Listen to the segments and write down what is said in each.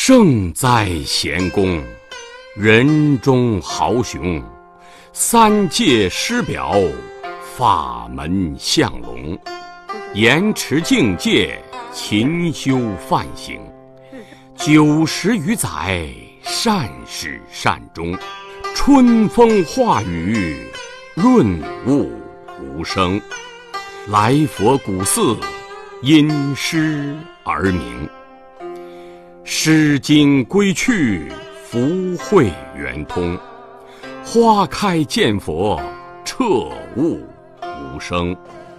圣哉贤公，人中豪雄，三界师表，法门相龙，严持境界，勤修梵行，90余载，善始善终，春风化雨，润物无声。来佛古寺，因诗而名。诗经归去，福慧圆通。花开见佛，彻悟无声。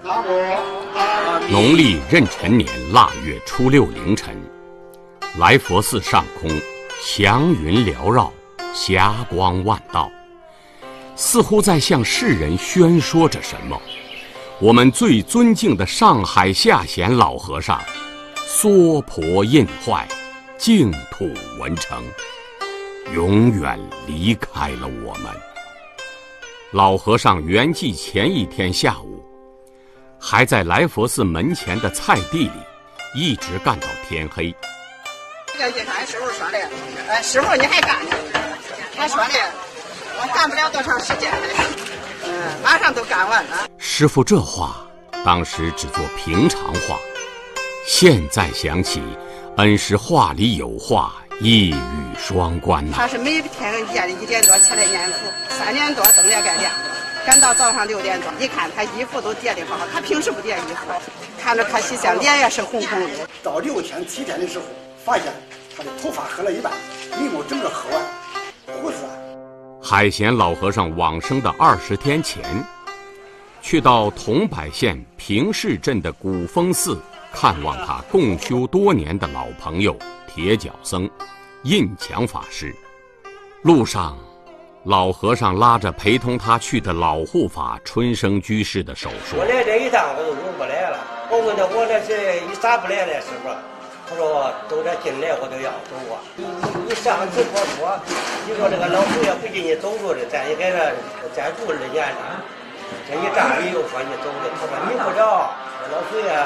农历壬辰年腊月初6凌晨，来佛寺上空祥云缭绕，霞光万道，似乎在向世人宣说着什么。我们最尊敬的上海下贤老和尚娑婆印坏，净土文成，永远离开了我们。老和尚圆寂前一天下午，还在来佛寺门前的菜地里一直干到天黑。 这个一看师傅说的，师傅你还干呢？他说的，我干不了多长时间了，马上都干完了。 师傅这话当时只做平常话，现在想起，恩师话里有话，一语双关呐。 他是每天夜里1点多起来念佛，3点多灯也该亮了，赶到早上6点钟，一看他衣服都叠得好好，他平时不叠衣服，看着他西厢脸也是红红的。 到6天7天的时候，发现他的头发黑了一半，眉毛整个黑完，胡子。 海贤老和尚往生的20天前，去到桐柏县平市镇的古峰寺看望他共修多年的老朋友铁脚僧印强法师。路上，老和尚拉着陪同他去的老护法春生居士的手说：“ 我来这一趟我就入不来了。我问他我这是一咋不来了，师傅？他说都这进来我都要走啊。你上次说，你说这个老祖爷不进你走路的，咱也给他再住2年了。这一站你又说你走的，他说你不着，老祖爷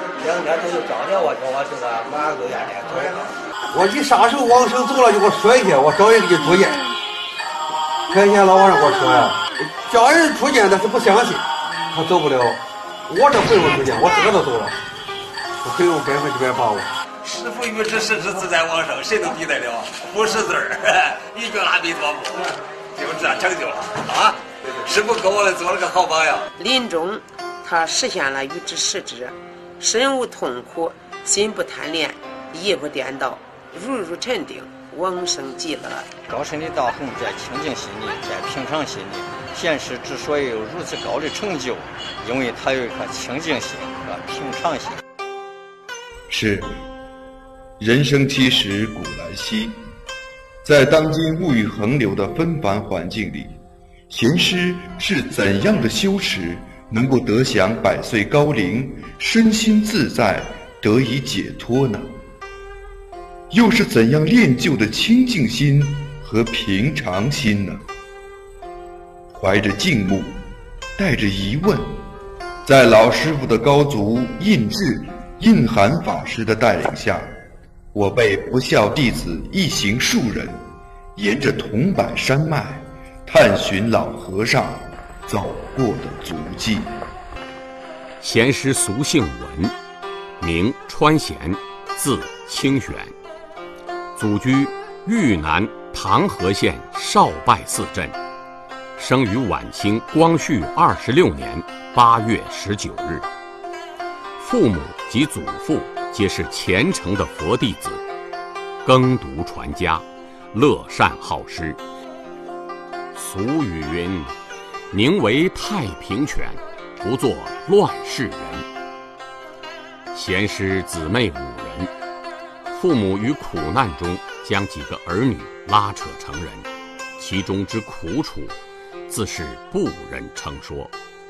2天都有招了我，说我这个马上就愿意走了。 我一撒手往生走了，就给我摔下，我找人给你出见。开前老和尚给我说呀，叫人出见，但是不相信，他走不了。我这不用出见，我自个都走了，我可以用100%把握。 师父于之实之自在往生，谁能抵得了？不识字儿，一句阿弥陀佛，就这样成就了啊！师父给我做了个好榜样。 临终，他实现了于之实之，身无痛苦，心不贪恋，意不颠倒，如沉定，往生极乐。 高深的道行在清净心里，在平常心里。贤师之所以有如此高的成就，因为他有一颗清净心和平常心。 是。人生其实古来稀，在当今物欲横流的纷繁环境里，贤师是怎样的修持能够得享100岁高龄，身心自在，得以解脱呢？又是怎样练就的清净心和平常心呢？怀着敬慕，带着疑问，在老师傅的高足印智、印涵法师的带领下，我辈不孝弟子一行数人，沿着桐柏山脉，探寻老和尚走过的足迹。 贤师俗姓文，名川贤，字清玄，祖居豫南唐河县少拜寺镇，生于晚清光绪26年8月19日。父母及祖父皆是虔诚的佛弟子，耕读传家，乐善好施。俗语云：宁为太平犬，不做乱世人。贤师姊妹5人，父母于苦难中将几个儿女拉扯成人，其中之苦楚，自是不忍称说。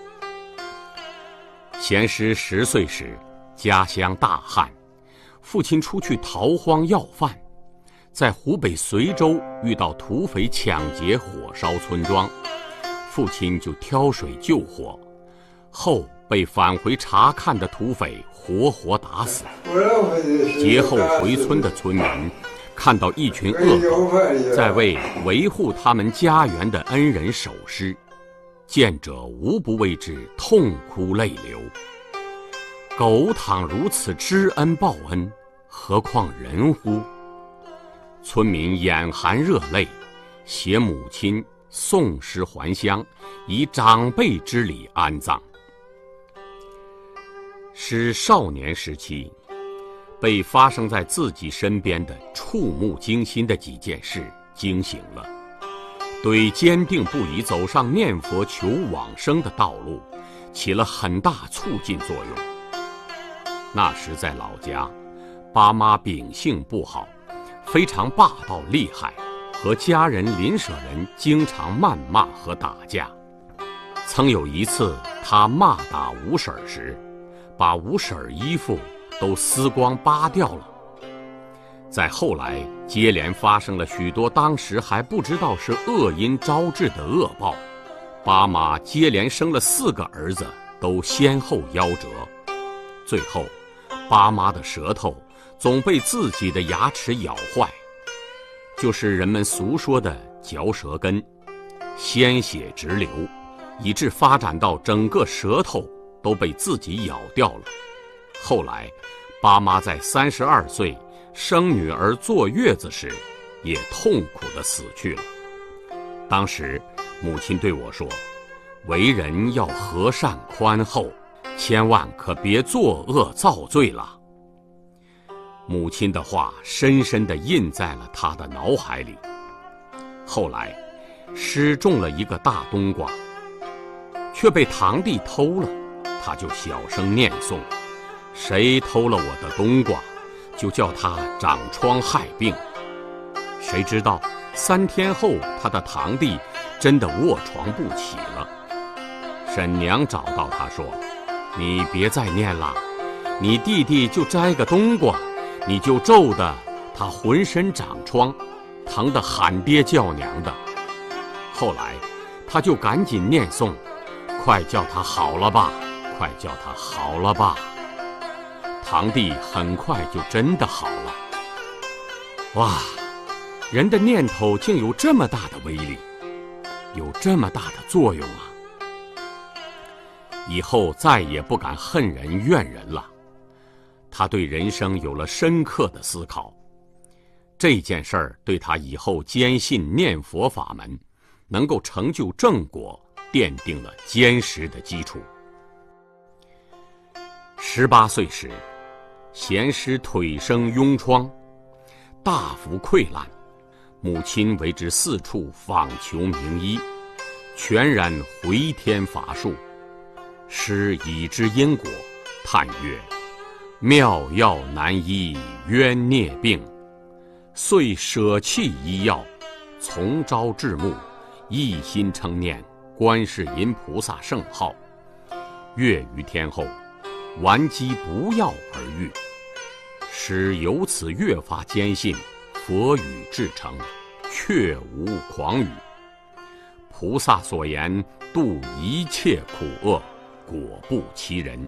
贤师10岁时，家乡大旱，父亲出去逃荒要饭，在湖北随州遇到土匪抢劫火烧村庄，父亲就挑水救火，后被返回查看的土匪活活打死。劫后回村的村民看到一群恶狗在为维护他们家园的恩人守尸，见者无不为之痛哭泪流。狗倘如此知恩报恩，何况人乎？村民眼含热泪，携母亲送尸还乡，以长辈之礼安葬。使少年时期被发生在自己身边的触目惊心的几件事惊醒了，对坚定不移走上念佛求往生的道路起了很大促进作用。那时在老家，爸妈秉性不好，非常霸道厉害，和家人邻舍人经常谩骂和打架。曾有一次他骂打吴婶时，把吴婶衣服都撕光扒掉了。再后来接连发生了许多当时还不知道是恶因招致的恶报，爸妈接连生了4个儿子，都先后夭折。最后爸妈的舌头总被自己的牙齿咬坏，就是人们俗说的嚼舌根，鲜血直流，以致发展到整个舌头都被自己咬掉了。后来爸妈在32岁生女儿坐月子时，也痛苦地死去了。当时母亲对我说，为人要和善宽厚，千万可别作恶造罪了。母亲的话深深地印在了他的脑海里。后来失种了一个大冬瓜，却被堂弟偷了，他就小声念诵，谁偷了我的冬瓜，就叫他长疮害病。谁知道3天后，他的堂弟真的卧床不起了。婶娘找到他说，你别再念了，你弟弟就摘个冬瓜，你就咒得他浑身长疮，疼得喊爹叫娘的。后来他就赶紧念诵，快叫他好了吧，快叫他好了吧。堂弟很快就真的好了。哇，人的念头竟有这么大的威力，有这么大的作用啊！以后再也不敢恨人怨人了。他对人生有了深刻的思考，这件事儿对他以后坚信念佛法门能够成就正果奠定了坚实的基础。18岁时，贤师腿生痈疮，大幅溃烂，母亲为之四处访求名医，全然回天乏术。师已知因果，叹曰：妙药难医冤孽病，遂舍弃医药，从朝至暮，一心称念观世音菩萨圣号。月余天后，顽疾不药而愈，使由此越发坚信佛语至诚，确无诳语。菩萨所言度一切苦厄，果不其人。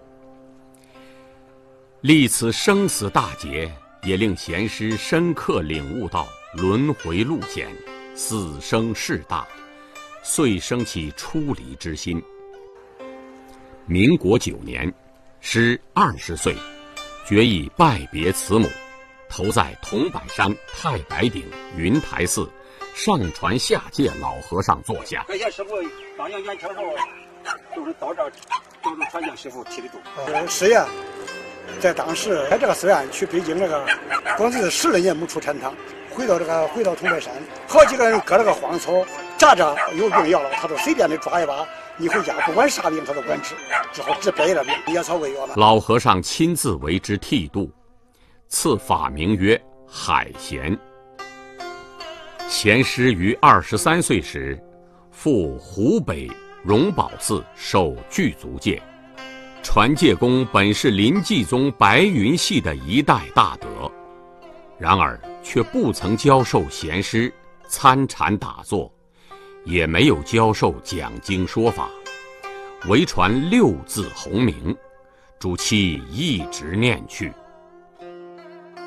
历此生死大劫，也令贤师深刻领悟到轮回路险，死生事大，遂生起出离之心。民国9年，师20岁，决意拜别慈母，投在桐柏山太白顶云台寺，上传下界老和尚坐下。 感谢师傅当年元朝时候，都是到这儿，都是传教师傅提的住。师爷在当时在这个寺院去北京那个，光是12年没出禅堂，回到桐柏山，好几个人割了个荒草，扎着有病要了，他都随便的抓一把，你回家不管啥病他都管治，只好治别的病，野草为药嘛。 老和尚亲自为之剃度，赐法名曰海贤。贤师于23岁时，赴湖北荣宝寺受具足戒。传戒公本是临济宗白云系的一代大德，然而却不曾教授贤师参禅打坐，也没有教授讲经说法，唯传6字洪名，主其一直念去。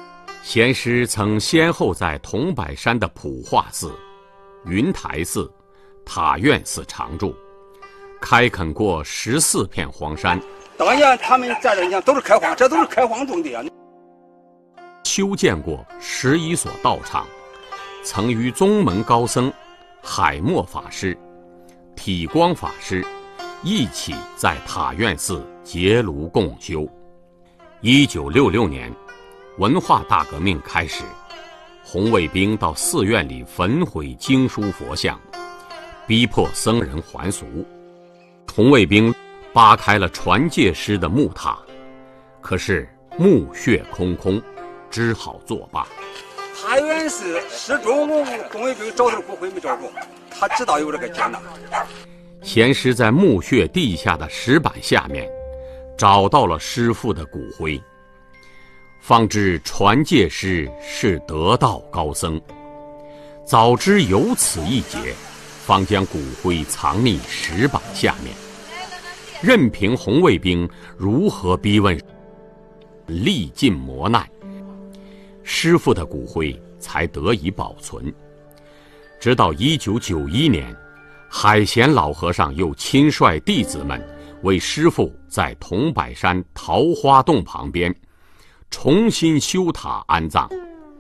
贤师曾先后在桐柏山的普化寺、云台寺、塔院寺常住，开垦过14片荒山。 当年他们在这，你看都是开荒，这都是开荒种地啊。 修建过11所道场，曾与宗门高僧海默法师、体光法师一起在塔院寺结庐共修。1966年，文化大革命开始，红卫兵到寺院里焚毁经书佛像，逼迫僧人还俗。红卫兵扒开了传戒师的木塔，可是墓穴空空，只好作罢。 塔院寺始终红卫兵找到骨灰没找着，他知道有这个艰难。 贤师在墓穴地下的石板下面找到了师父的骨灰，方知传戒师是得道高僧。早知有此一劫，方将骨灰藏匿石板下面，任凭红卫兵如何逼问，历尽磨难，师父的骨灰才得以保存。直到1991年，海贤老和尚又亲率弟子们为师父在桐柏山桃花洞旁边重新修塔安葬。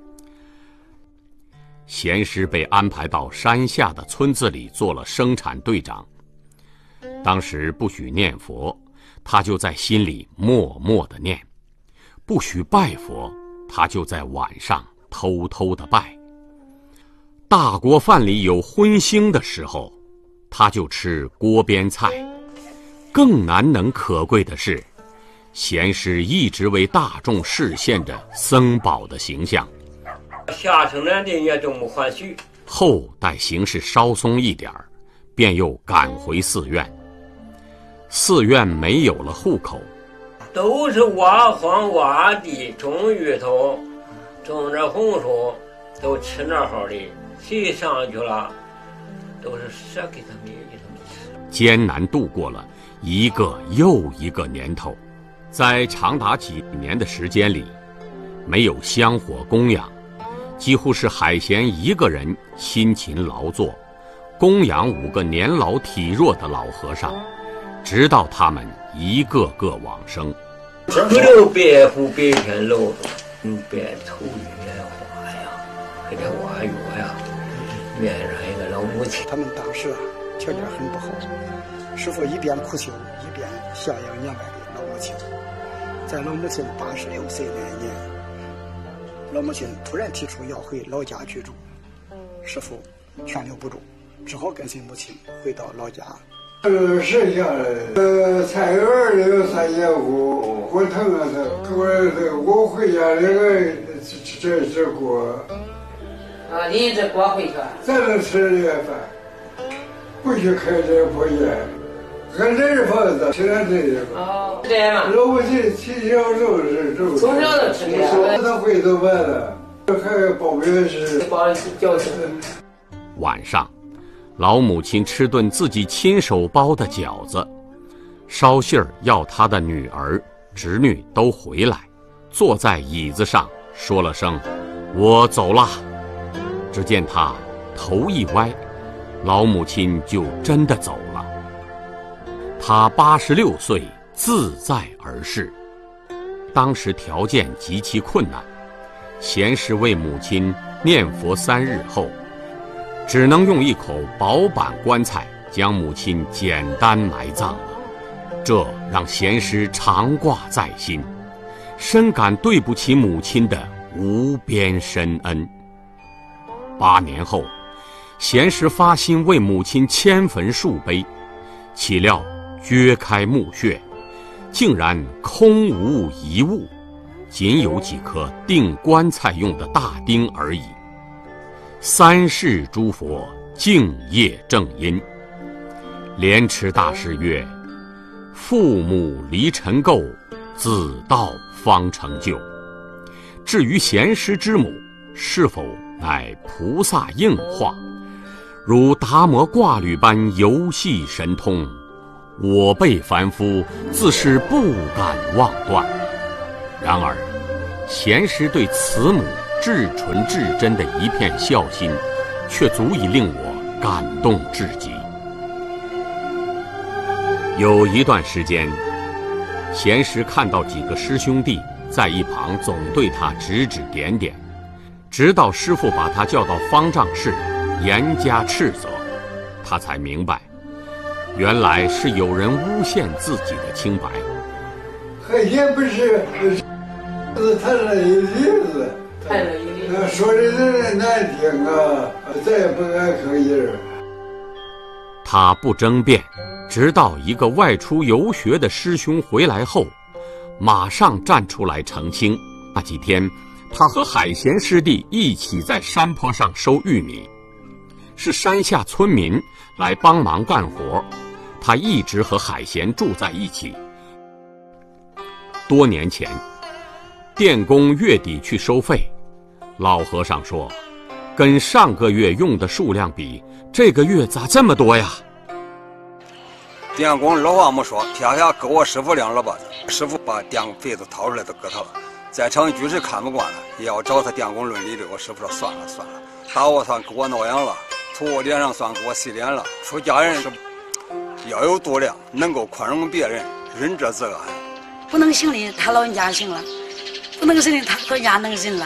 贤师被安排到山下的村子里做了生产队长。当时不许念佛，他就在心里默默地念；不许拜佛，他就在晚上偷偷地拜。大锅饭里有荤腥的时候，他就吃锅边菜。更难能可贵的是，贤师一直为大众示现着僧宝的形象。 下生来的也都没还许。 后待形势稍松一点，便又赶回寺院。寺院没有了户口， 都是挖荒挖地，种芋头，种着红薯，都吃那好的，谁上去了，都是舍给他们吃。 艰难度过了一个又一个年头，在长达几年的时间里，没有香火供养，几乎是海贤一个人辛勤劳作，供养5个年老体弱的老和尚，直到他们一个个往生。 不留白虎白天露，白头月花呀，给这挖月呀，面上一个老母亲。 他们当时条件很不好，师父一边苦修，一边孝养年迈的老母亲。在老母亲86岁那一年，老母亲突然提出要回老家居住，师父劝留不住，只好跟随母亲回到老家。 剩下的菜园里有3间屋，火腾啊我回家那个这锅。 啊，拎着锅回去。 咱能吃这个饭，不许开这破烟，俺这是房子，吃俺这个。 哦，这样嘛。 老母亲从小就是这。 从小就吃这个。 他会做饭的，还包面是。 包饺子。 晚上，老母亲吃顿自己亲手包的饺子，捎信儿要她的女儿、侄女都回来，坐在椅子上说了声“我走了”。只见他头一歪，老母亲就真的走了。他86岁，自在而逝。当时条件极其困难，贤师为母亲念佛3日后，只能用一口薄板棺材将母亲简单埋葬了。这让贤师常挂在心，深感对不起母亲的无边深恩。8年后，贤师发心为母亲迁坟树碑，岂料掘开墓穴，竟然空无一物，仅有几颗钉棺材用的大钉而已。3世诸佛敬业正因。莲池大师曰：父母离尘垢，子道方成就。至于贤师之母是否乃菩萨应化，如达摩挂履般游戏神通，我辈凡夫自是不敢妄断。然而贤师对慈母至纯至真的一片孝心，却足以令我感动至极。有一段时间，贤师看到几个师兄弟在一旁总对他指指点点，直到师父把他叫到方丈室，严加斥责，他才明白，原来是有人诬陷自己的清白。 海天不是他是有例子，说的人难听啊，再也不敢吭音。 他不争辩，直到一个外出游学的师兄回来后，马上站出来澄清。那几天，他和海贤师弟一起在山坡上收玉米，是山下村民来帮忙干活，他一直和海贤住在一起。多年前，电工月底去收费，老和尚说，跟上个月用的数量比，这个月咋这么多呀？ 电工二话没说，撇下给我师傅2耳巴子，师傅把电费都掏出来都给他了。在场居士看不惯了，也要找他电工论理的。我师傅说算了，打我算给我挠痒了，吐我脸上算给我洗脸了。出家人是要有度量，能够宽容别人，仁者自安。 不能行的他老人家行了，不能行的他老人家能行了。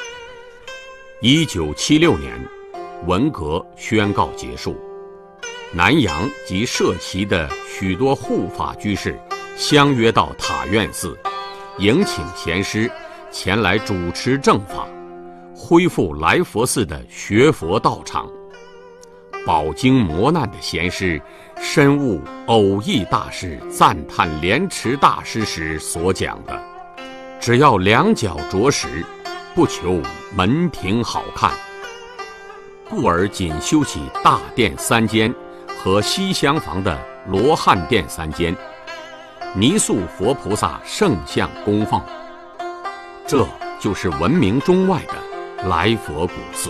1976年，文革宣告结束，南阳及社旗的许多护法居士相约到塔院寺，迎请贤师前来主持正法，恢复来佛寺的学佛道场。饱经磨难的贤师深悟偶益大师赞叹莲池大师时所讲的，只要两脚着实，不求门庭好看，故而仅修起大殿3间和西厢房的罗汉殿3间，泥塑佛菩萨圣像供奉。这就是闻名中外的来佛古寺。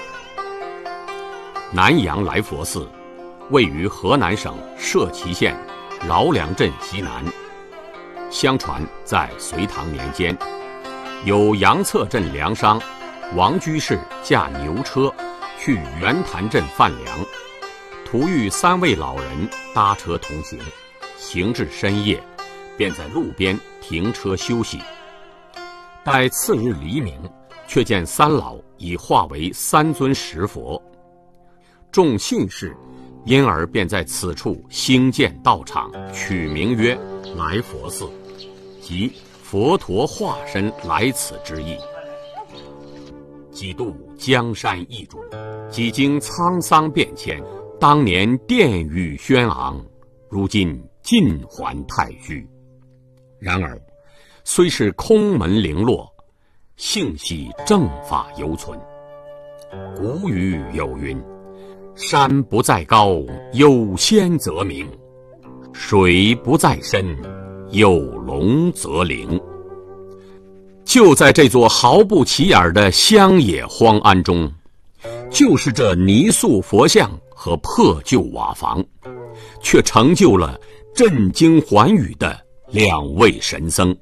南阳来佛寺位于河南省社旗县饶梁镇西南。相传在隋唐年间，有杨策镇粮商王居士驾牛车去袁潭镇贩粮，途遇3位老人搭车同行，行至深夜，便在路边停车休息。待次日黎明，却见3老已化为3尊石佛。众信士因而便在此处兴建道场，取名曰来佛寺，即佛陀化身来此之意。几度江山易主，几经沧桑变迁，当年殿宇轩昂，如今尽还太虚。然而虽是空门零落，幸喜正法犹存。古语有云，山不在高，有仙则名；水不在深，有龙则灵。就在这座毫不起眼的乡野荒庵中，就是这泥塑佛像和破旧瓦房，却成就了震惊寰宇的2位神僧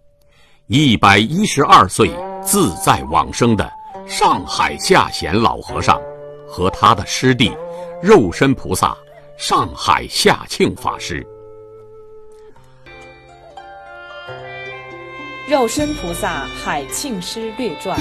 ：112岁自在往生的上海下贤老和尚和他的师弟肉身菩萨上海下庆法师。 肉身菩萨海庆师略传。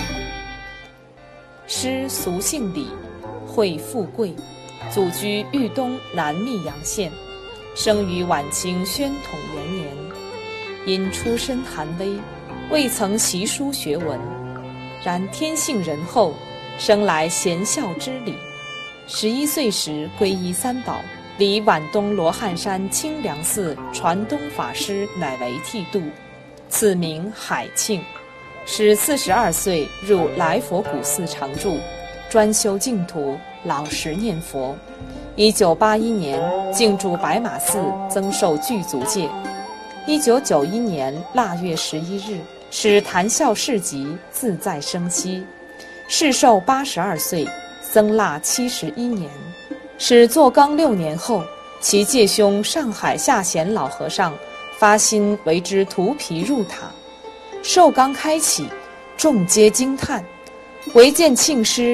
师俗姓李，讳富贵，祖居豫东南密阳县，生于晚清宣统元年。因出身寒微，未曾习书学文，然天性仁厚，生来贤孝之理。11岁时皈依3宝，离皖东罗汉山清凉寺传东法师乃为剃度，此名海庆。使42岁入来佛古寺常住，专修净土，老实念佛。1981年进驻白马寺，增受具足戒。1991年腊月11日，使谈笑市集，自在生息。世寿82岁，僧腊71年。使坐缸6年后，其介兄上海下贤老和尚发心为之涂皮入塔。寿缸开启， 众皆惊叹，唯见庆师